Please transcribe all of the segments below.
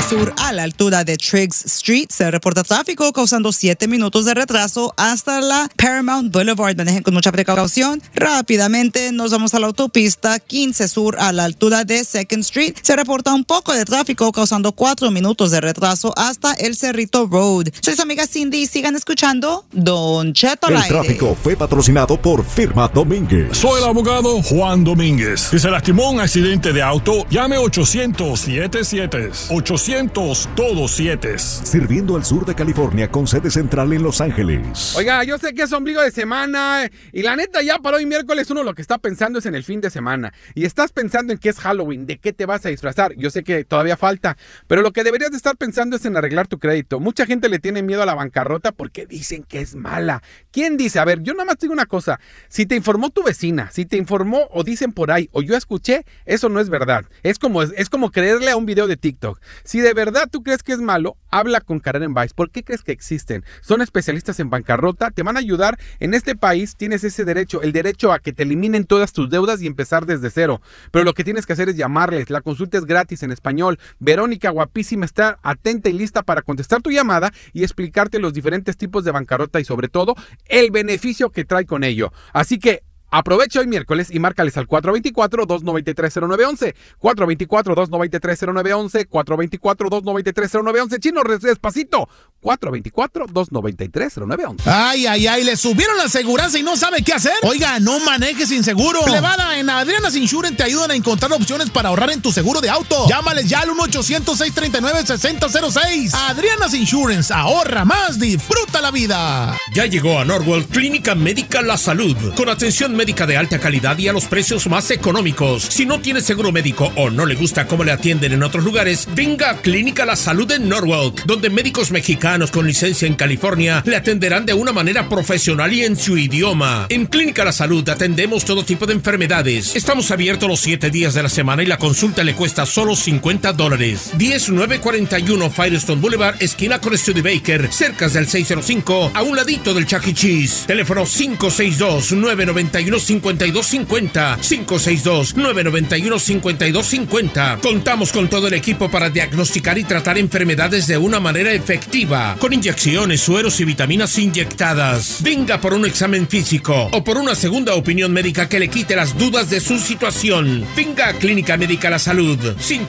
sur a la altura de Triggs Street se reporta tráfico causando 7 minutos de retraso hasta la Paramount Boulevard. Manejen con mucha precaución. Rápidamente nos vamos a la autopista 15 sur a la altura de 2nd Street. Se reporta un poco de tráfico causando 4 minutos de retraso hasta el Cerrito Road. Soy su amiga Cindy y sigan escuchando Don Cheto al El aire. tráfico fue patrocinado por Firma Domínguez. Soy el abogado Juan Domínguez. Si se lastimó un accidente de auto, llame 800-77. 800 todos 7. Sirviendo al sur de California con sede central en Los Ángeles. Oiga, yo sé que es ombligo de semana y la neta ya para hoy miércoles uno lo que está pensando es en el fin de semana. Y estás pensando en que es Halloween, de qué te vas a disfrazar. Yo sé que todavía falta, pero lo que deberías de estar pensando es en arreglar tu crédito. Mucha gente le tiene miedo a la bancarrota porque dicen que es mala. ¿Quién dice? A ver, yo nada más digo una cosa. Si te informó tu vecina, si te informó o dicen por ahí o yo escuché, eso no es verdad. Es como creerle a un video de TikTok. Si de verdad tú crees que es malo, habla con Karen Weiss. ¿Por qué crees que existen? Son especialistas en bancarrota, te van a ayudar. En este país tienes ese derecho, el derecho a que te eliminen todas tus deudas y empezar desde cero. Pero lo que tienes que hacer es llamarles. La consulta es gratis en español. Verónica, guapísima, está atenta y lista para contestar tu llamada y explicarte los diferentes tipos de bancarrota y sobre todo el beneficio que trae con ello. Así que aprovecha hoy miércoles y márcales al 424-293-0911. 424-293-0911. 424-293-0911. Chino, despacito. 424-293-0911. Ay, le subieron la aseguranza y no sabe qué hacer. Oiga, no manejes sin seguro. Plebada, en Adriana's Insurance te ayudan a encontrar opciones para ahorrar en tu seguro de auto. Llámales ya al 1-800-639-6006. Adriana's Insurance, ahorra más, disfruta la vida. Ya llegó a Norwell Clínica Médica La Salud, con atención médica de alta calidad y a los precios más económicos. Si no tiene seguro médico o no le gusta cómo le atienden en otros lugares, venga a Clínica La Salud en Norwalk, donde médicos mexicanos con licencia en California le atenderán de una manera profesional y en su idioma. En Clínica La Salud atendemos todo tipo de enfermedades. Estamos abiertos los 7 días de la semana y la consulta le cuesta solo $50. 10941 Firestone Boulevard, esquina con Studebaker, cerca del 605, a un ladito del Chuck E. Cheese. Teléfono 562-991-5250. 562-991-5250. Contamos con todo el equipo para diagnosticar y tratar enfermedades de una manera efectiva, con inyecciones, sueros y vitaminas inyectadas. Venga por un examen físico o por una segunda opinión médica que le quite las dudas de su situación. Venga a Clínica Médica La Salud.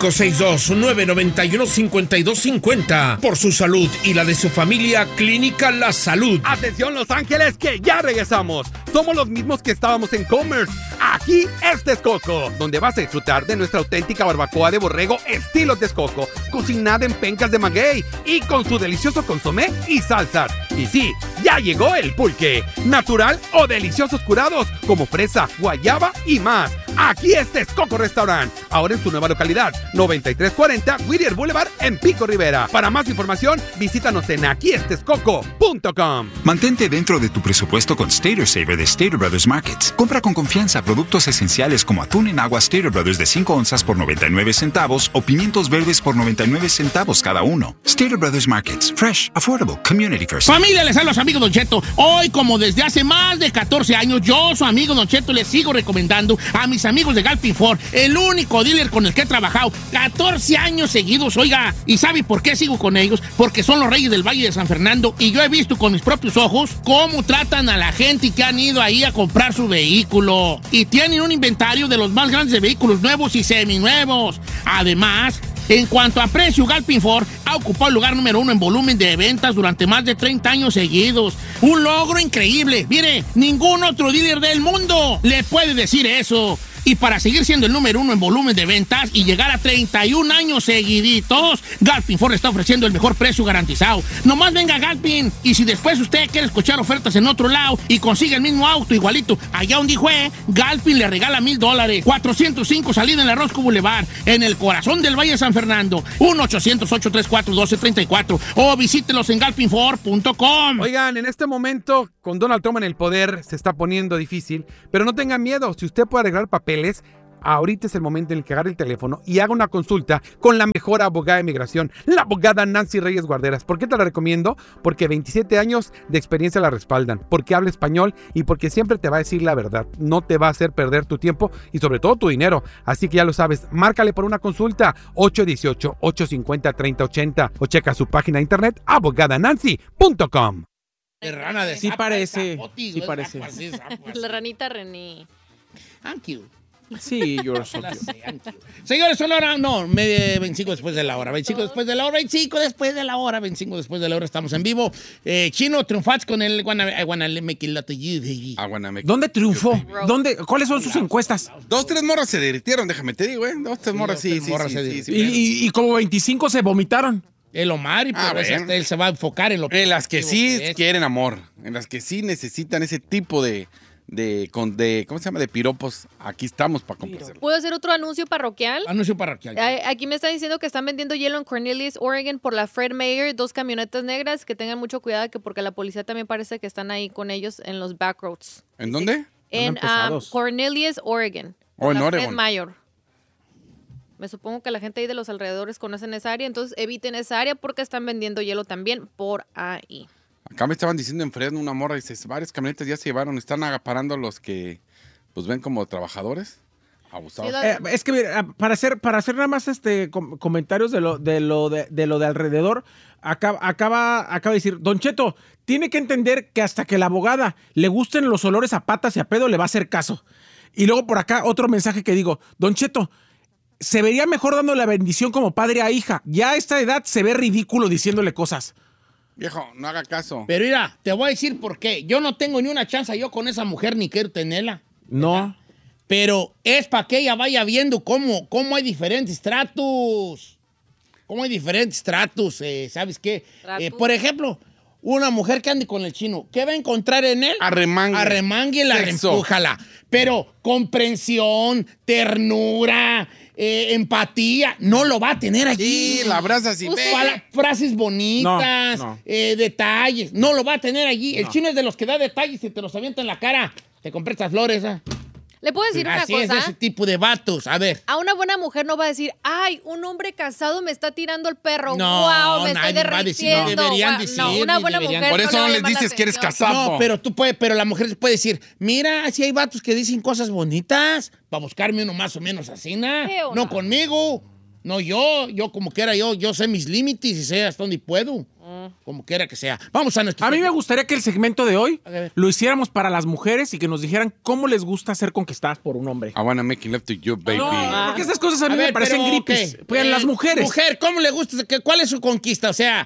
562-991-5250. Por su salud y la de su familia, Clínica La Salud. Atención Los Ángeles, que ya regresamos. Somos los mismos que estábamos en Commerce. Aquí es Texcoco, donde vas a disfrutar de nuestra auténtica barbacoa de borrego estilo Texcoco, cocinada en pencas de maguey y con su delicioso consomé y salsas. Y sí, ya llegó el pulque, natural o deliciosos curados como fresa, guayaba y más. Aquí es Texcoco Restaurant, ahora en su nueva localidad, 9340 Whittier Boulevard en Pico Rivera. Para más información, visítanos en aquiestexcoco.com. Mantente dentro de tu presupuesto con Stater Saver de Stater Brothers Markets. Compra con confianza productos esenciales como atún en agua Stater Brothers de 5 onzas por 99 centavos o pimientos verdes por 99 centavos cada uno. Stater Brothers Markets. Fresh, affordable, community first. Familia, les hablo a su amigo Don Cheto. Hoy, como desde hace más de 14 años, yo, su amigo Don Cheto, les sigo recomendando a mis amigos de Galpin Ford, el único dealer con el que he trabajado 14 años seguidos, oiga. ¿Y sabe por qué sigo con ellos? Porque son los reyes del Valle de San Fernando y yo he visto con mis propios ojos cómo tratan a la gente que han ido ahí a comprar su vehículo. Y tienen un inventario de los más grandes de vehículos nuevos y seminuevos. Además, en cuanto a precio, Galpin Ford ha ocupado el lugar número 1 en volumen de ventas durante más de 30 años seguidos. Un logro increíble. Mire, ningún otro dealer del mundo le puede decir eso. Y para seguir siendo el número 1 en volumen de ventas y llegar a 31 años seguiditos, Galpin Ford está ofreciendo el mejor precio garantizado. Nomás venga a Galpin, y si después usted quiere escuchar ofertas en otro lado y consigue el mismo auto igualito allá donde fue, Galpin le regala $1,000. 405 salida en la Roscoe Boulevard, en el corazón del Valle de San Fernando. 1-800-834-1234 o visítelos en galpinford.com. Oigan, en este momento, con Donald Trump en el poder, se está poniendo difícil, pero no tengan miedo. Si usted puede arreglar papeles, ahorita es el momento en el que agarre el teléfono y haga una consulta con la mejor abogada de migración, la abogada Nancy Reyes Guarderas. ¿Por qué te la recomiendo? Porque 27 años de experiencia la respaldan, porque habla español y porque siempre te va a decir la verdad. No te va a hacer perder tu tiempo y sobre todo tu dinero. Así que ya lo sabes, márcale por una consulta 818-850-3080 o checa su página de internet abogadanancy.com. Rana de Sí zapa, parece, zapotis, sí ¿no? parece. Zapas, sí, zapas. La ranita René. Thank you. Sí, you're so La cute. sé, thank you. Señores, son la hora, no, 25 después de la hora, 25 después de la hora, 25 después de la hora, 25 después de la hora, estamos en vivo. Chino, triunfas con el I wanna make it lot of you, baby. ¿Dónde triunfó? ¿Cuáles son sus encuestas? 2, 3 morras se derritieron, déjame te digo, 2, 3 morras, sí. Y como 25 se vomitaron. El Omar, y Ah, pues bueno. él se va a enfocar en lo En las que sí es. quieren amor, en las que sí necesitan ese tipo de ¿cómo se llama? De piropos. Aquí estamos para complacerlo. ¿Puedo hacer otro anuncio parroquial? Anuncio parroquial. Aquí me están diciendo que están vendiendo hielo en Cornelius, Oregon por la Fred Meyer, 2 camionetas negras, que tengan mucho cuidado que porque la policía también parece que están ahí con ellos en los back roads. ¿En dónde? En pesados. Cornelius, Oregon. Oh, en La Oregon. Fred Meyer. Me supongo que la gente ahí de los alrededores conocen esa área, entonces eviten esa área porque están vendiendo hielo también por ahí. Acá me estaban diciendo en Fresno una morra, dice, varias camionetas ya se llevaron, están agarrando a los que pues ven como trabajadores abusados. Sí, Es que mira, para hacer nada más comentarios de lo de alrededor, acaba de decir, Don Cheto, tiene que entender que hasta que la abogada le gusten los olores a patas y a pedo, le va a hacer caso. Y luego por acá otro mensaje que digo, Don Cheto, se vería mejor dando la bendición como padre a hija. Ya a esta edad se ve ridículo diciéndole cosas. Viejo, no haga caso. Pero mira, te voy a decir por qué. Yo no tengo ni una chance yo con esa mujer ni quiero tenerla. No. Pero es para que ella vaya viendo cómo hay diferentes tratos. Cómo hay diferentes tratos. ¿Sabes qué? ¿Tratos? Por ejemplo, una mujer que ande con el chino, ¿qué va a encontrar en él? Arremangue. Arremangue y la Sexo. reempújala. Pero comprensión, ternura, empatía, no lo va a tener allí. Sí, la abraza así. Frases bonitas, No. detalles. No lo va a tener allí. El chino es de los que da detalles y te los avienta en la cara. Te compré estas flores. ¿Le puedo decir una Así es cosa? ese tipo de vatos. A ver. A una buena mujer no va a decir, ay, un hombre casado me está tirando el perro. No, Wow, me estoy nadie va a decir, no derritiendo. deberían Guau. decir, No, ni una buena deberían. mujer Por eso le no va a les llamar la dices que eres atención. casado. No, pero la mujer puede decir, mira, si hay vatos que dicen cosas bonitas para buscarme uno más o menos así, ¿no? Feo, No no. conmigo. No, yo como quiera, yo sé mis límites y sé hasta dónde puedo. Como quiera que sea. Vamos a nuestro... A mí me gustaría que el segmento de hoy A ver. lo hiciéramos para las mujeres y que nos dijeran cómo les gusta ser conquistadas por un hombre. I wanna make love to you, baby. No, porque estas cosas a mí ver, me parecen pero, gripes. ok. Pues las mujeres. Mujer, ¿cómo le gusta? ¿Cuál es su conquista? O sea,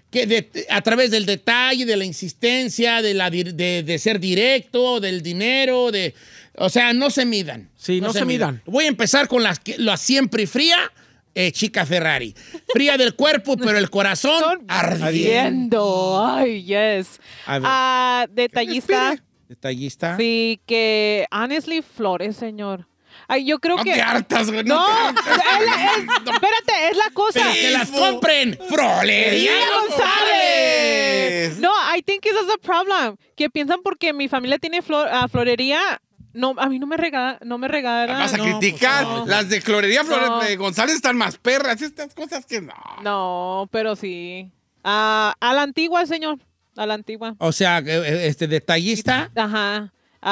a través del detalle, de la insistencia, de ser directo, del dinero, o sea, no se midan. Sí, no se midan. Voy a empezar con la siempre fría, chica Ferrari. Fría del cuerpo, pero el corazón ardiente. Ay, yes. A ver. Detallista. Detallista. Sí, que honestly, flores, señor. Ay, yo creo No que... te hartas, güey. No, te hartas. espérate, es la cosa. Pero que las compren. Frolería González. No, I think that's the problem. Que piensan porque mi familia tiene florería, no, a mí no me regalan. Vas a no, criticar. pues no. Las de Florería No. de González están más perras. Estas cosas que no. No, pero sí. A la antigua, señor. A la antigua. O sea, detallista. Ajá.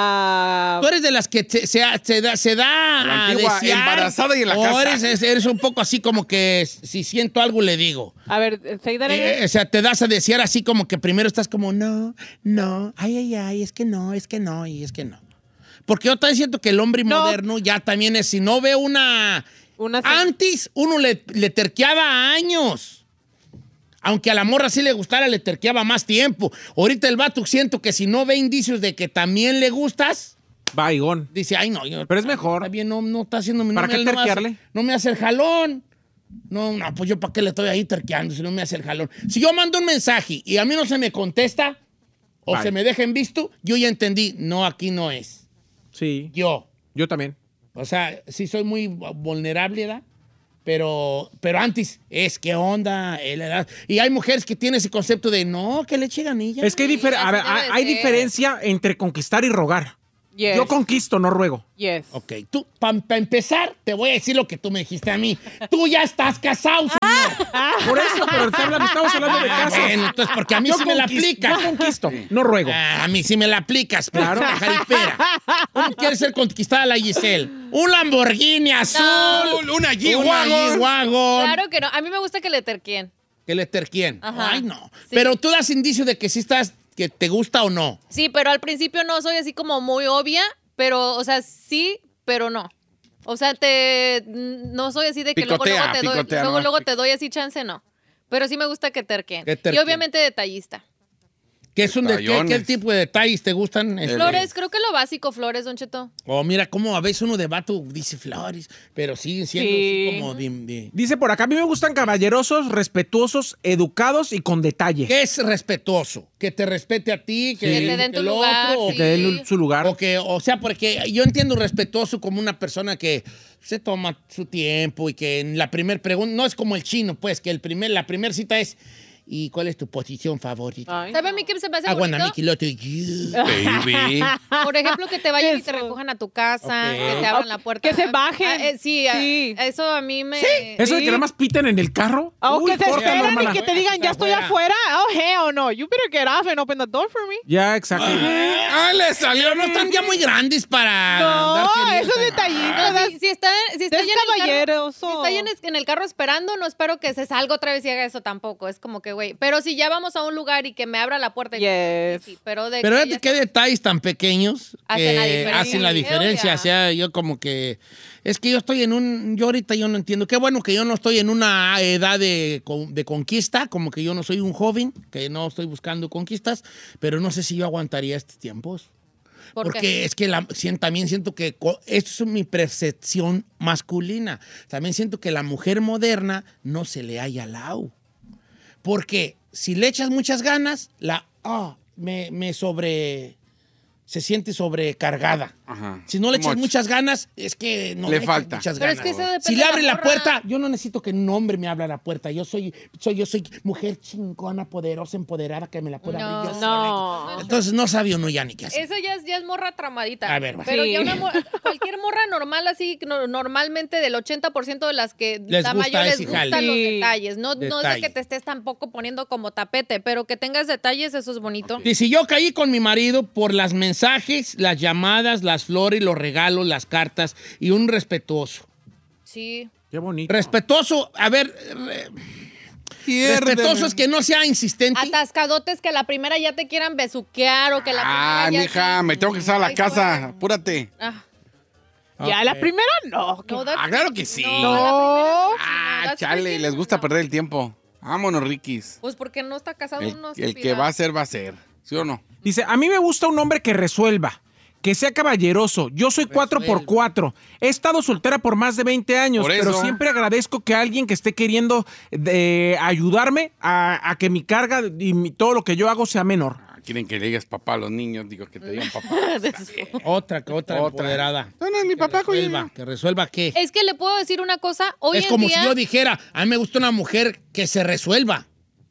Tú eres de las que se da La a antigua, desear, embarazada y en la o casa. eres un poco así como que si siento algo le digo. A ver, say that again. O sea, te das a desear así como que primero estás como no, ay, es que no, y es que no. Porque yo también siento que el hombre No. moderno ya también es, si no ve una... Antes uno le terqueaba años. Aunque a la morra sí le gustara, le terqueaba más tiempo. Ahorita el vato siento que si no ve indicios de que también le gustas, Baigón. dice, ay, no. Pero es mejor. Está bien, no está haciendo... ¿Para qué terquearle? No me hace el jalón. No, pues yo para qué le estoy ahí terqueando si no me hace el jalón. Si yo mando un mensaje y a mí no se me contesta o Bye. se me deja en visto, yo ya entendí, no, aquí no es. Sí. Yo también. O sea, sí soy muy vulnerable, ¿verdad? Pero antes, ¿qué onda? La edad. Y hay mujeres que tienen ese concepto de, no, que le eche ganilla. Es que hay diferencia entre conquistar y rogar. Yes. Yo conquisto, no ruego. Yes. Ok, tú, para empezar, te voy a decir lo que tú me dijiste a mí. Tú ya estás casado, señor. Por eso, pero estamos hablando de casos. Bueno, entonces, porque a mí sí me la aplicas. Yo conquisto, no ruego. A mí sí me la aplicas, Claro. la jaripera. ¿Cómo quieres ser conquistada la Giselle? Un Lamborghini azul. Una G-Wagon. Claro que no. A mí me gusta que le terquien. ¿Que le terquien? Ajá. Ay, no. Sí. Pero tú das indicio de que sí estás, que te gusta o no. Sí, pero al principio no soy así como muy obvia, pero, o sea, sí, pero no. O sea, no soy así de que Picotea, luego te doy así chance, no. Pero sí me gusta que terquen. Que terquen. Y obviamente detallista. ¿Qué tipo de detalles te gustan? Flores, creo que lo básico, flores, Don Cheto. Oh, mira cómo a veces uno de vato dice flores, pero siguen siendo así como de... Dice por acá, a mí me gustan caballerosos, respetuosos, educados y con detalle. ¿Qué es respetuoso? Que te respete a ti, que te den tu el lugar, otro, sí. Que den su lugar. o sea, porque yo entiendo respetuoso como una persona que se toma su tiempo y que en la primera pregunta, no es como el chino, pues, que la primera cita es, ¿y cuál es tu posición favorita? ¿Sabe a mí qué se me hace bonito? Baby. Por ejemplo, que te vayan y te recojan a tu casa, Ok. que te abran la puerta. Que se bajen. Sí. Eso a mí me... Eso de que nada más piten en el carro. O Uy, que te córtalo, esperan hermana. y que te digan, ya estoy afuera. Oh, hell no. You better get off and open the door for me. Ya, exacto. Le salió. No están ya muy grandes para No, andar queriendo. esos detallitos. No, si está ya en el carro, caballeroso. si está ya en el carro esperando, no espero que se salga otra vez y haga eso tampoco. Es como que, güey. Pero si ya vamos a un lugar y que me abra la puerta. Yes. Sí, pero Pero qué detalles tan pequeños Hacen la que diferencia. hacen la diferencia. Yeah. O sea, yo como que... Es que yo estoy yo ahorita yo no entiendo. Qué bueno que yo no estoy en una edad de conquista, como que yo no soy un joven, que no estoy buscando conquistas, pero no sé si yo aguantaría estos tiempos. Porque es que también siento que esto es mi percepción masculina. También siento que la mujer moderna no se le haya al lado. Porque si le echas muchas ganas, se siente sobrecargada. Ajá. Si no le echas muchas ganas, es que no Le echas falta. muchas Pero ganas. es que eso depende Si le de abre la morra. puerta, yo no necesito que un hombre me abra la puerta. Yo soy mujer chingona, poderosa, empoderada, que me la pueda abrir yo No. sola. Entonces no sabe uno ya ni qué hacer. Eso ya es morra tramadita. A ver, va. Pero Sí. ya cualquier morra normal, así, normalmente del 80% de las que Les la gusta mayor les ese jale. gustan los Sí. detalles. No es de Detalle. que te estés tampoco poniendo como tapete, pero que tengas detalles, eso es bonito. Y si yo caí con mi marido por las mensajes, las llamadas, las flores, los regalos, las cartas y un respetuoso. Sí. Qué bonito. Respetuoso, a ver, respetuoso es que no sea insistente. Atascadotes que la primera ya te quieran besuquear o que la primera ya... Mija, me tengo que estar a la Ay, casa. suerte. Apúrate. Ah, Ya, la primera no. no, that's- Claro que sí. No. Chale, freaking les gusta no. perder el tiempo. Vámonos, Rikis. Pues porque no está casado uno. El que va a ser, va a ser. ¿Sí o no? Dice, a mí me gusta un hombre que resuelva, que sea caballeroso. Yo soy 4x4. He estado soltera por más de 20 años, Por pero eso. siempre agradezco que alguien que esté queriendo ayudarme a que mi carga y todo lo que yo hago sea menor. Quieren que le digas papá a los niños. Digo, que te digan papá. Otra empoderada. No es mi papá, Que resuelva qué. Es que le puedo decir una cosa. Hoy Es en como día... si yo dijera, a mí me gusta una mujer que se resuelva.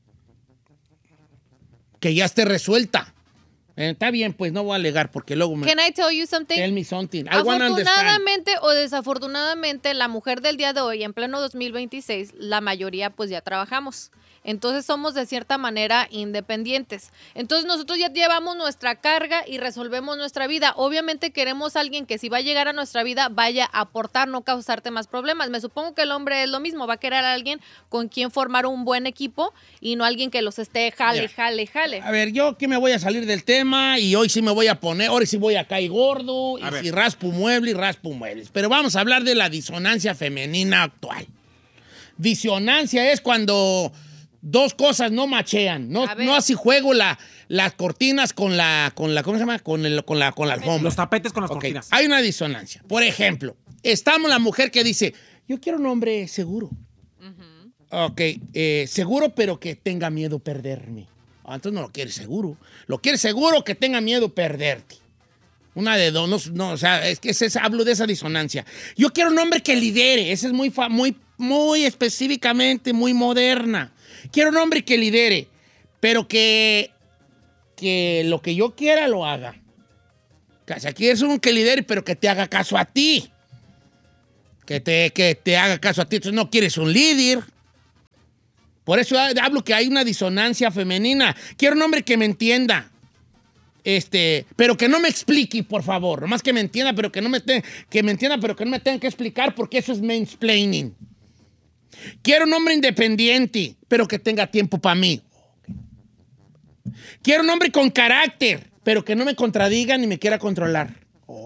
Que ya esté resuelta. Está bien, pues no voy a alegar porque luego me... Can I tell you something? Tell me something. I wanna understand. Afortunadamente o desafortunadamente, la mujer del día de hoy, en pleno 2026, la mayoría pues ya trabajamos. Entonces somos de cierta manera independientes. Entonces nosotros ya llevamos nuestra carga y resolvemos nuestra vida. Obviamente queremos a alguien que si va a llegar a nuestra vida vaya a aportar, no causarte más problemas. Me supongo que el hombre es lo mismo, va a querer a alguien con quien formar un buen equipo y no alguien que los esté jale. A ver, yo que me voy a salir del tema y hoy sí me voy a poner, ahora sí voy a caer gordo y si raspo muebles. Pero vamos a hablar de la disonancia femenina actual. Disonancia es cuando dos cosas no machean. No así juego las cortinas con la ¿cómo se llama? Con la alfombra. Los tapetes con las cortinas. Hay una disonancia. Por ejemplo, estamos la mujer que dice, yo quiero un hombre seguro. Seguro, pero que tenga miedo perderme. Entonces no lo quieres seguro. Lo quieres seguro que tenga miedo perderte. Una de dos, no, o sea, es que hablo de esa disonancia. Yo quiero un hombre que lidere. Esa es muy específicamente, muy moderna. Quiero un hombre que lidere, pero que lo que yo quiera lo haga. Si quieres un que lidere, pero que te haga caso a ti. Que te haga caso a ti. Entonces no quieres un líder. Por eso hablo que hay una disonancia femenina. Quiero un hombre que me entienda. Pero que no me explique, por favor. Nomás que me entienda, pero que no me tenga que explicar, porque eso es mansplaining. Quiero un hombre independiente, pero que tenga tiempo para mí. Quiero un hombre con carácter, pero que no me contradiga ni me quiera controlar.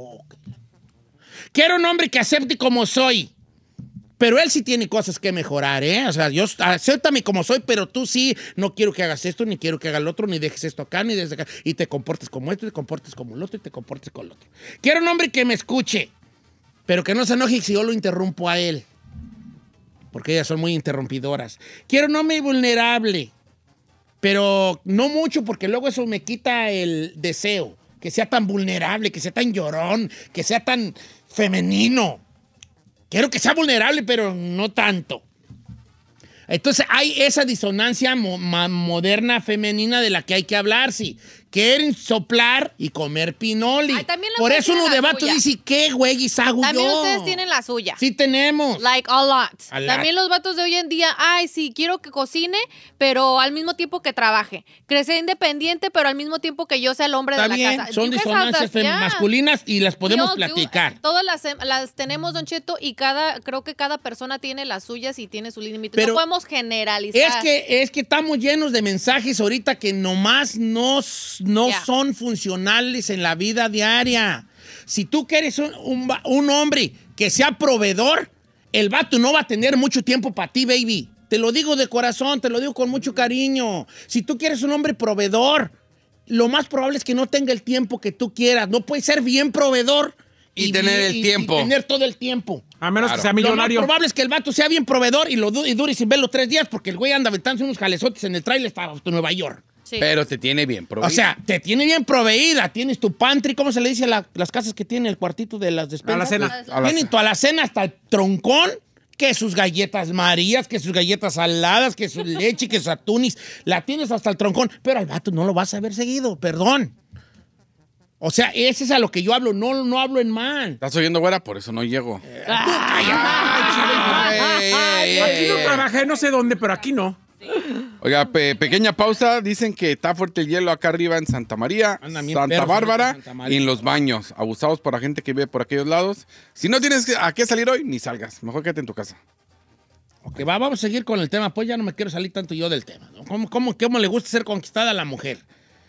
Quiero un hombre que acepte como soy, pero él sí tiene cosas que mejorar, ¿eh? O sea, acéptame como soy, pero tú sí, no quiero que hagas esto, ni quiero que hagas lo otro, ni dejes esto acá, ni desde acá. Y te comportes como esto, y te comportes como el otro, y te comportes con el otro. Quiero un hombre que me escuche, pero que no se enoje si yo lo interrumpo a él. Porque ellas son muy interrumpidoras. Quiero un hombre vulnerable, pero no mucho, porque luego eso me quita el deseo. Que sea tan vulnerable, que sea tan llorón, que sea tan femenino. Quiero que sea vulnerable, pero no tanto. Entonces hay esa disonancia moderna femenina de la que hay que hablar, sí. Quieren soplar y comer pinoli. Ay, por eso uno de vatos dice, ¿qué güeyes hago yo? También ustedes tienen la suya. Sí tenemos. Like a lot. También los vatos de hoy en día, sí, quiero que cocine, pero al mismo tiempo que trabaje. Que sea independiente, pero al mismo tiempo que yo sea el hombre de la casa. Son disonancias masculinas y las podemos platicar. Todas las tenemos, Don Cheto, y creo que cada persona tiene las suyas y tiene su límite. Pero no podemos generalizar. Es que estamos llenos de mensajes ahorita que nomás no son funcionales en la vida diaria. Si tú quieres un hombre que sea proveedor, el vato no va a tener mucho tiempo para ti, baby. Te lo digo de corazón, te lo digo con mucho cariño. Si tú quieres un hombre proveedor, lo más probable es que no tenga el tiempo que tú quieras. No puede ser bien proveedor y tener el tiempo. Y tener todo el tiempo. A menos que sea millonario. Lo más probable es que el vato sea bien proveedor y dure sin verlo 3 días, porque el güey anda aventándose unos jalezotes en el trailer hasta Nueva York. Sí. Pero te tiene bien proveída. O sea, te tiene bien proveída. Tienes tu pantry, ¿cómo se le dice a las casas que tienen el cuartito de las despensas? Tienen tu alacena hasta el troncón, que sus galletas marías, que sus galletas saladas, que su leche, que sus atunis. La tienes hasta el troncón, pero al vato no lo vas a ver seguido, perdón. O sea, ese es a lo que yo hablo, no hablo en mal. ¿Estás oyendo, güera? Por eso no llego. Aquí no trabajé, no sé dónde, pero aquí no. Oiga, pequeña pausa. Dicen que está fuerte el hielo acá arriba en Santa María, Santa Bárbara y en los baños. Abusados por la gente que vive por aquellos lados. Si no tienes a qué salir hoy, ni salgas. Mejor quédate en tu casa. Ok, vamos a seguir con el tema. Pues ya no me quiero salir tanto yo del tema, ¿no? ¿Cómo le gusta ser conquistada a la mujer?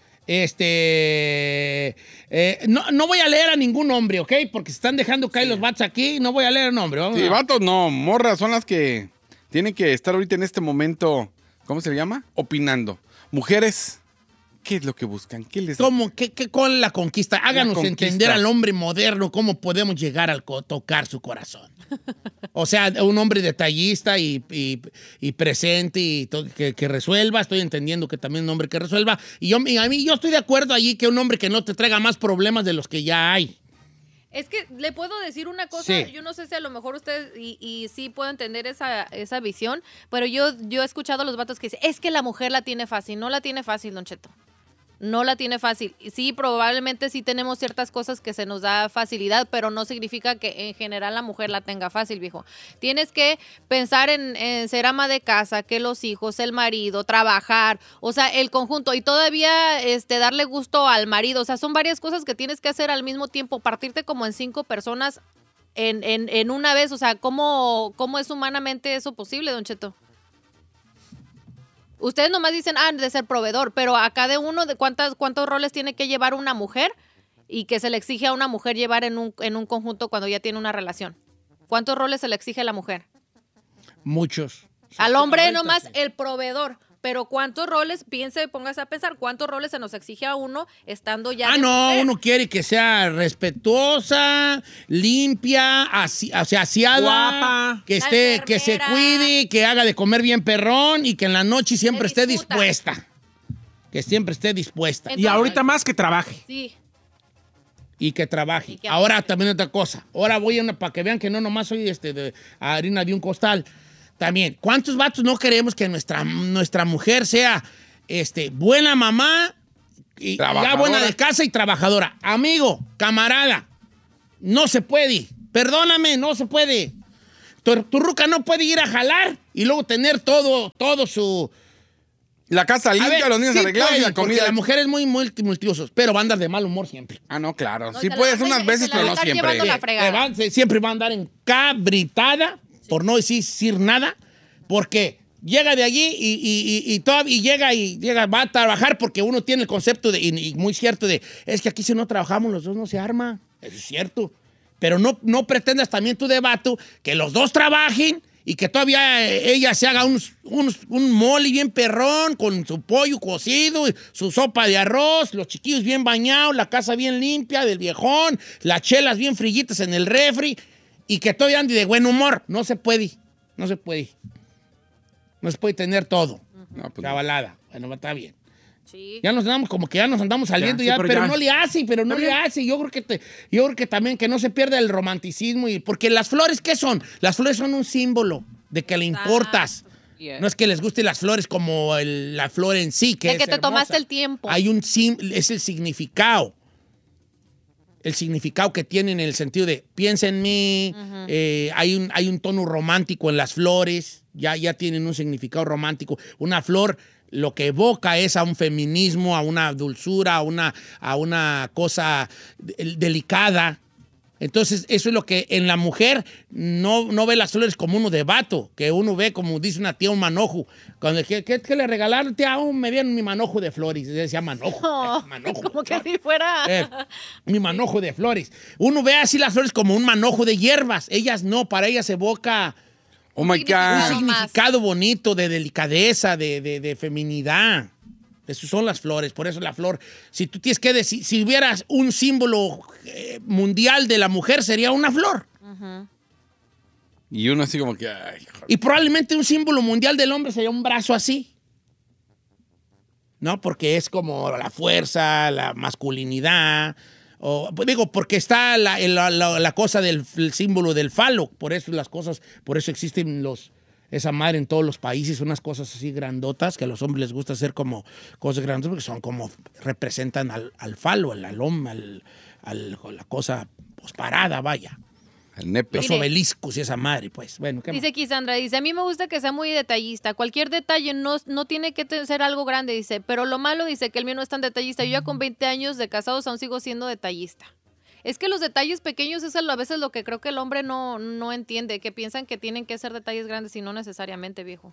No voy a leer a ningún hombre, ¿ok? Porque se están dejando caer los vatos aquí. No voy a leer a nombre. Vatos no. Morras son las que tienen que estar ahorita en este momento, ¿cómo se le llama? Opinando. Mujeres, ¿qué es lo que buscan? ¿Cuál es la conquista? Háganos entender al hombre moderno cómo podemos llegar a tocar su corazón. O sea, un hombre detallista y presente y todo, que resuelva. Estoy entendiendo que también un hombre que resuelva. Y yo estoy de acuerdo allí que un hombre que no te traiga más problemas de los que ya hay. Es que le puedo decir una cosa, sí. Yo no sé si a lo mejor ustedes y sí puedo entender esa visión, pero yo he escuchado a los vatos que dicen, es que la mujer la tiene fácil. No la tiene fácil, Don Cheto. No la tiene fácil. Sí, probablemente sí tenemos ciertas cosas que se nos da facilidad, pero no significa que en general la mujer la tenga fácil, viejo. Tienes que pensar en ser ama de casa, que los hijos, el marido, trabajar, o sea, el conjunto y todavía darle gusto al marido. O sea, son varias cosas que tienes que hacer al mismo tiempo, partirte como en 5 personas en una vez. O sea, ¿cómo es humanamente eso posible, Don Cheto? Ustedes nomás dicen, de ser proveedor, pero a cada uno de cuántos roles tiene que llevar una mujer y que se le exige a una mujer llevar en un conjunto cuando ya tiene una relación. ¿Cuántos roles se le exige a la mujer? Muchos. Al hombre nomás el proveedor. Pero ¿cuántos roles, póngase a pensar, cuántos roles se nos exige a uno estando ya mujer? Uno quiere que sea respetuosa, limpia, aseada, guapa, que se cuide, que haga de comer bien perrón y que en la noche siempre esté dispuesta. Que siempre esté dispuesta. Entonces, y ahorita más que trabaje. Sí. Y que trabaje. Ahora también otra cosa. Ahora voy para que vean que no nomás soy de harina de un costal. También, ¿cuántos vatos no queremos que nuestra mujer sea buena mamá, ya buena de casa y trabajadora. Amigo, camarada, no se puede. Perdóname, no se puede. Tu ruca no puede ir a jalar y luego tener todo su... La casa limpia, los niños arreglados y la comida. La mujer es muy multiusos, pero va a andar de mal humor siempre. Ah, no, claro. Sí puedes unas veces, pero no siempre. Siempre va a andar encabritada, por no decir nada, porque llega de allí y va a trabajar porque uno tiene el concepto y muy cierto es que aquí si no trabajamos los dos no se arma. Eso es cierto. Pero no pretendas también tú de vato que los dos trabajen y que todavía ella se haga un mole bien perrón con su pollo cocido, su sopa de arroz, los chiquillos bien bañados, la casa bien limpia del viejón, las chelas bien frillitas en el refri y que todavía ande de buen humor. No se puede. No se puede tener todo. No, pues cabalada. Bueno, está bien. Sí. Ya nos andamos saliendo pero no le hace. Yo creo que también que no se pierda el romanticismo porque las flores, ¿qué son? Las flores son un símbolo de que le importas. No es que les guste las flores como la flor en sí, que te hermosa. Tomaste el tiempo. Es el significado. El significado que tiene en el sentido de piensa en mí, hay un tono romántico en las flores, ya tienen un significado romántico. Una flor lo que evoca es a un feminismo, a una dulzura, a una cosa delicada. Entonces, eso es lo que en la mujer no ve las flores como uno de vato, que uno ve, como dice una tía, un manojo. Cuando ¿qué le regalaron? Tía, me dieron mi manojo de flores. Se decía manojo. Manojo como que si fuera... mi manojo de flores. Uno ve así las flores como un manojo de hierbas. Ellas no, para ellas evoca... Oh my God. Un significado bonito de delicadeza, de feminidad. Eso son las flores. Por eso la flor, si tú tienes que decir, si hubieras un símbolo mundial de la mujer, sería una flor. Y uno así como que... Ay, y probablemente un símbolo mundial del hombre sería un brazo así. ¿No? Porque es como la fuerza, la masculinidad... porque está la cosa del símbolo del falo, por eso existen esa madre en todos los países, unas cosas así grandotas que a los hombres les gusta hacer como cosas grandotas porque son como representan al falo, al hombre, la cosa pues parada, vaya. El nepe. Los obeliscos y esa madre, pues. Bueno, ¿qué dice más? aquí Sandra, a mí me gusta que sea muy detallista. Cualquier detalle no tiene que ser algo grande, dice. Pero lo malo, dice, que el mío no es tan detallista. Yo ya con 20 años de casados aún sigo siendo detallista. Es que los detalles pequeños es a veces lo que creo que el hombre no entiende, que piensan que tienen que ser detalles grandes y no necesariamente, viejo.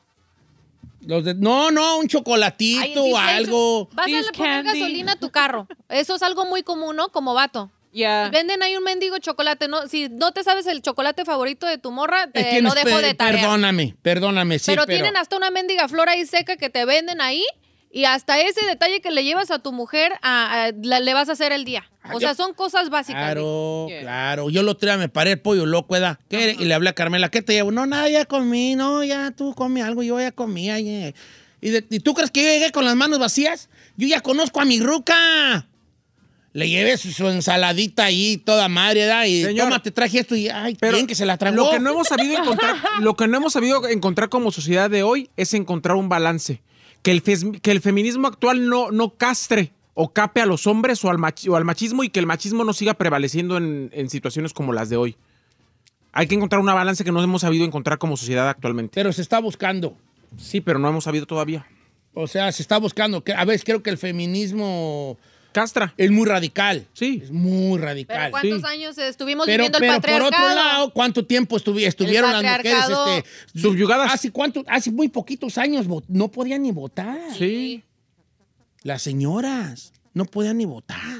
Un chocolatito o algo. Vas a poner gasolina a tu carro. Eso es algo muy común, ¿no? Como vato. Yeah. Venden ahí un mendigo chocolate, ¿no? Si no te sabes el chocolate favorito de tu morra, te lo dejo de tarea. Perdóname, sí, pero tienen hasta una mendiga flor ahí seca que te venden ahí y hasta ese detalle que le llevas a tu mujer le vas a hacer el día. O sea, son cosas básicas. Claro. Yo el otro día me paré el pollo loco, ¿verdad? Y le hablé a Carmela, ¿qué te llevo? No, nada, ya comí, no, ya tú comí algo, yo ya comí. ¿Y tú crees que yo llegué con las manos vacías? Yo ya conozco a mi ruca. Le llevé su ensaladita ahí, toda madre, ¿verdad? Y señor, toma, te traje esto y bien que se la tragó. Lo que no hemos sabido encontrar como sociedad de hoy es encontrar un balance. Que el feminismo actual no castre o cape a los hombres o al machismo y que el machismo no siga prevaleciendo en situaciones como las de hoy. Hay que encontrar una balance que no hemos sabido encontrar como sociedad actualmente. Pero se está buscando. Sí, pero no hemos sabido todavía. O sea, se está buscando. A veces creo que el feminismo... castra. Es muy radical. Sí. Es muy radical. ¿Pero cuántos años estuvimos viviendo el patriarcado? Por otro lado, ¿cuánto tiempo estuvieron las mujeres subyugadas? Hace muy poquitos años no podían ni votar. Sí. Las señoras no podían ni votar.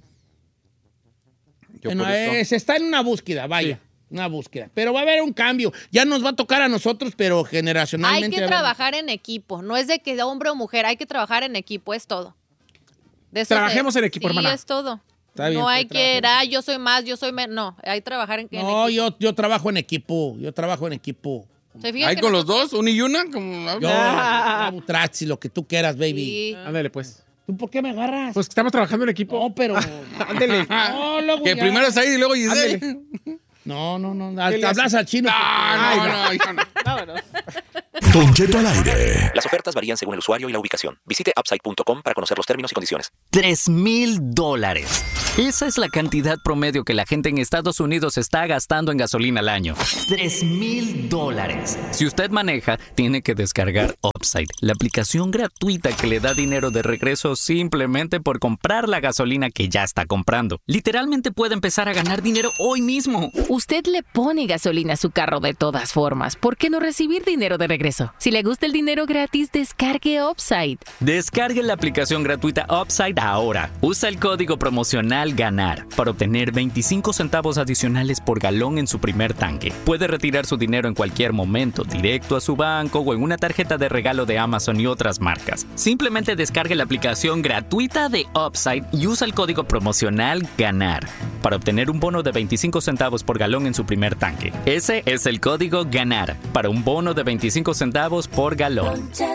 Bueno, se está en una búsqueda, vaya. Sí. Una búsqueda. Pero va a haber un cambio. Ya nos va a tocar a nosotros, pero generacionalmente. Hay que trabajar en equipo. No es de que hombre o mujer. Hay que trabajar en equipo. Es todo. Trabajemos en equipo, hermana. Sí, es todo. Está bien, no hay que yo soy más, yo soy menos. No, hay que trabajar en equipo. No, yo trabajo en equipo. ¿Hay con los dos? ¿Una y una? Yo trazi, lo que tú quieras, baby. Sí. Ándale, pues. ¿Tú por qué me agarras? Pues que estamos trabajando en equipo. No, pero... Ándale. No, luego que ya. primero es ahí y luego Giselle. No. Hablas al chino. No, hijo, no. Vámonos. Don Cheto al aire. Las ofertas varían según el usuario y la ubicación. Visite upside.com para conocer los términos y condiciones. $3,000. Esa es la cantidad promedio que la gente en Estados Unidos está gastando en gasolina al año. $3,000. Si usted maneja, tiene que descargar Upside, la aplicación gratuita que le da dinero de regreso simplemente por comprar la gasolina que ya está comprando. Literalmente puede empezar a ganar dinero hoy mismo. Usted le pone gasolina a su carro de todas formas. ¿Por qué no recibir dinero de regreso? Si le gusta el dinero gratis, descargue Upside. Descargue la aplicación gratuita Upside ahora. Usa el código promocional GANAR para obtener 25 centavos adicionales por galón en su primer tanque. Puede retirar su dinero en cualquier momento, directo a su banco o en una tarjeta de regalo de Amazon y otras marcas. Simplemente descargue la aplicación gratuita de Upside y usa el código promocional GANAR para obtener un bono de 25 centavos por galón en su primer tanque. Ese es el código GANAR para un bono de 25 centavos por galón.